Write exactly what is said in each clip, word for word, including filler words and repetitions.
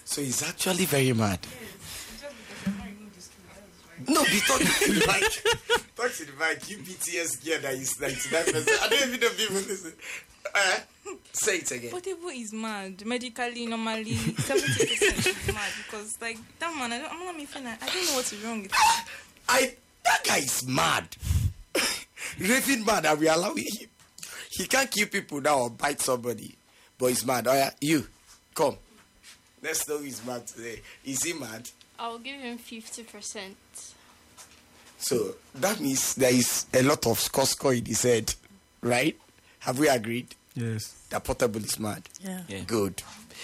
So he's actually very mad. Yes, just because I'm not even this kid, that's why. No, be talking to the mic. Talk to the mic. You B T S gear that is ninety-nine percent. I don't even know if people listen. Uh, say it again. Portable is mad. Medically, normally, seventy percent is mad because, like, that man, I don't, I'm not making I don't know what is wrong with him. I that guy is mad. Raving mad, and we allow him. He can't kill people now or bite somebody, but he's mad. Oh yeah, you come. Let's know he's mad today. Is he mad? I'll give him fifty percent. So that means there is a lot of score score in his head, right? Have we agreed? Yes. That Portable is mad. Yeah. Yeah. Good.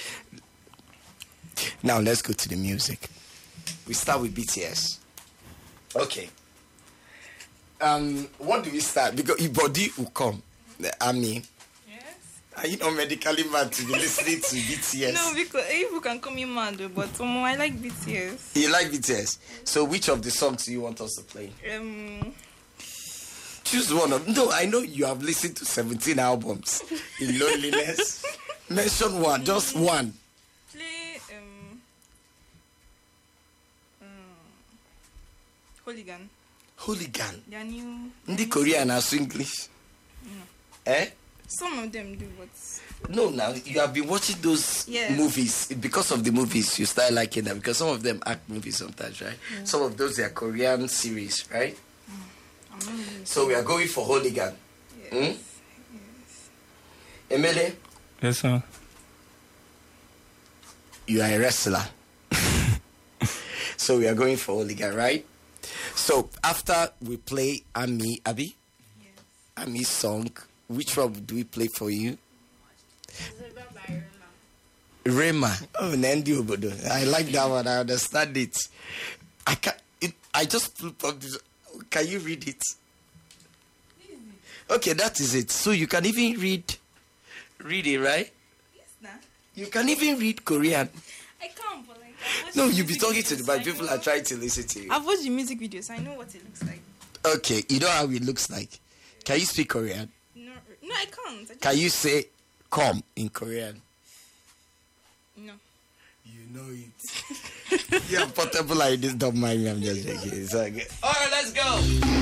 Now let's go to the music. We start with B T S. Okay. Um, what do we start? Because your body will come. I mean, Yes. are you not medically mad to be listening to B T S? No, because people can call me mad, but um, I like B T S. You like B T S? So which of the songs do you want us to play? Um, Choose one of. No, I know you have listened to seventeen albums in loneliness. Mention one, just one. play um, um, Hooligan. Hooligan. Their new. Ndi Korean as English. Eh? Some of them do, but No, now you have been watching those Yes. movies. Because of the movies, you start liking them. Because some of them act movies sometimes, right? Some of those they are Korean series, right? I'm not really. So we are going for Hooligan. Yes. Hmm? Emele, Yes, sir. you are a wrestler. So we are going for Hooligan, right? So after we play Ami, Abi, Yes. Ami's song, which one do we play for you? Rema. Oh, Nendi Obodo. I like that one. I understand it. I can it, I just flip up this. Can you read it? Okay, that is it. So you can even read, read it, right? Yes, nah. You can even read Korean. I can't, but like. I've watched No, the you be music talking to the videos, mic. I People know- are trying to listen to you. I've watched the music videos. I know what it looks like. Okay, you know how it looks like. Can you speak Korean? No, no, I can't. I just, Can you say "come" in Korean? No. You know it. Yeah, Portable like this. Don't mind me. I'm just joking. It's okay. All right, let's go.